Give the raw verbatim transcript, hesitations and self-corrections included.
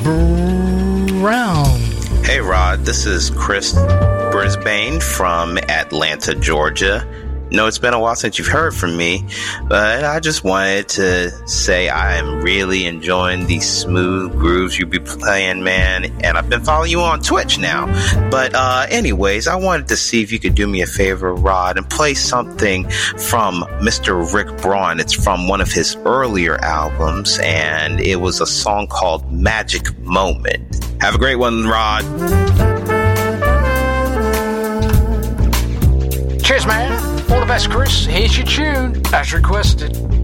Brown. Hey Rod, this is Chris Brisbane from Atlanta, Georgia. No, it's been a while since you've heard from me, but I just wanted to say I am really enjoying these smooth grooves you be playing, man, and I've been following you on Twitch now. But uh, anyways, I wanted to see if you could do me a favor, Rod, and play something from Mister Rick Braun. It's from one of his earlier albums, and it was a song called Magic Moment. Have a great one, Rod. Cheers, man. All the best, Chris. Here's your tune, as requested.